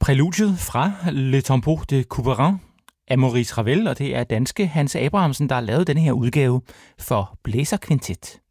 Præludiet fra Le Tombeau de Couperin af Maurice Ravel, og det er danske Hans Abrahamsen, der har lavet denne her udgave for blæserkvintet.